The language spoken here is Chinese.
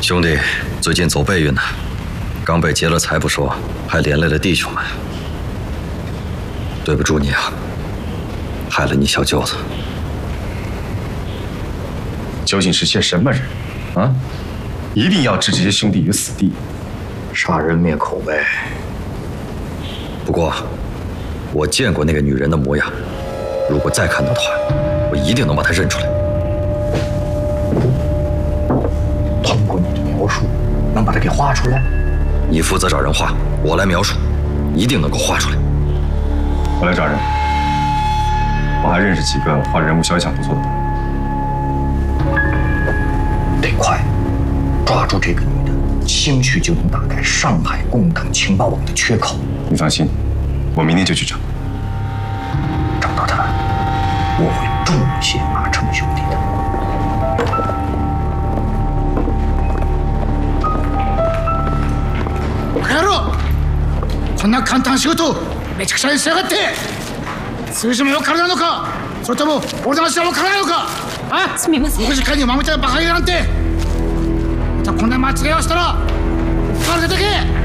兄弟最近走背运呢，刚被劫了财不说，还连累了弟兄们。对不住你啊，害了你小舅子。 究竟是些什么人啊？一定要置这些兄弟于死地， 杀人灭口呗。不过，我见过那个女人的模样，如果再看到的话，我一定能把她认出来。 通过你的描述，能把她给画出来？ 你负责找人画，我来描述，一定能够画出来。 我来找人，我还认识几个画人物肖像不错的。 得快，抓住这个女的，兴许就能打开上海共党情报网的缺口。 你放心，我明天就去找。 找到她，我会重谢马成兄弟的。 バカ野郎！こんな簡単な仕事めちゃくちゃにしやがって！数字もよくからなのか？それとも俺の足は分からないのか？あ？ すみません。 6時間にお前みたいなバカげなんて！またこんな間違いをしたら、バカ出てけ！